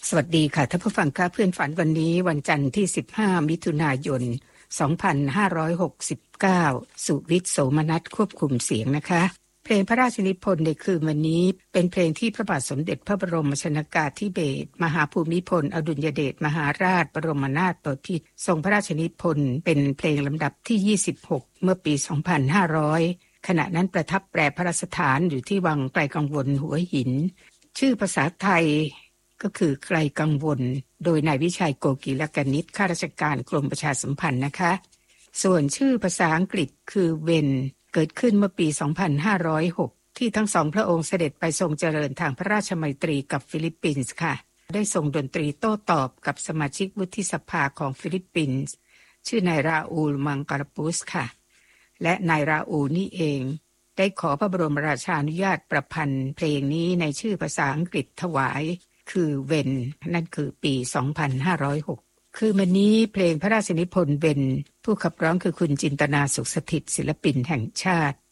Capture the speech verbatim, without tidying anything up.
สวัสดีค่ะท่านผู้ฟังค่ะเพื่อนฝันวันนี้วันจันทร์ที่สิบห้ามิถุนายนสองพันห้าร้อยหกสิบเก้าสุวิทย์โสมนัสควบคุมเสียงนะคะเพลงพระราชนิพนธ์ในคืนวันนี้เป็นเพลงที่พระบาทสมเด็จพระบรมชนกาธิเบศรมหาภูมิพลอดุลยเดชมหาราชบรมนาถบพิตรทรงพระราชนิพนธ์เป็นเพลงลำดับที่ยี่สิบหกเมื่อปีสองพันห้าร้อยขณะนั้นประทับแปรพระราชฐานอยู่ที่วังไกลกังวลหัวหินชื่อภาษาไทยก็คือไกลกังวลโดยนายวิชัยโกกิลกนิษฐ์ข้าราชการกรมประชาสัมพันธ์นะคะส่วนชื่อภาษาอังกฤษคือเวนเกิดขึ้นเมื่อปีสองพันห้าร้อยหกที่ทั้งสองพระองค์เสด็จไปทรงเจริญทางพระราชมัยตรีกับฟิลิปปินส์ค่ะได้ทรงดนตรีโต้ตอบกับสมาชิกวุฒิสภาของฟิลิปปินส์ชื่อนายราอูลมังการปุสค่ะและนายราอูลนี่เองได้ขอพระบรมราชานุญาตประพันธ์เพลงนี้ในชื่อภาษาอังกฤษถวายคือเวนนั่นคือปีสองพันห้าร้อยหกคือวันนี้เพลงพระราชนิพนธ์เวนผู้ขับร้องคือคุณจินตนาสุขสถิตศิลปินแห่งชาติ